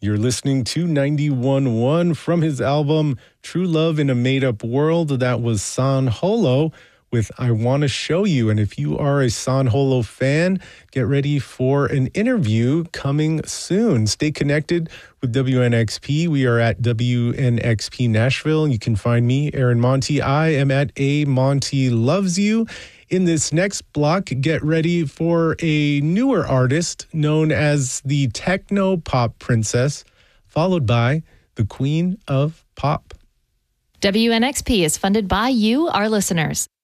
You're listening to 91.1 from his album True Love in a Made Up World. That was San Holo with I Want to Show You. And if you are a San Holo fan, get ready for an interview coming soon. Stay connected with WNXP. We are at WNXP Nashville. You can find me, Aaron Monty. I am at A Monty Loves You. In this next block, get ready for a newer artist known as the Techno Pop Princess, followed by the Queen of Pop. WNXP is funded by you, our listeners.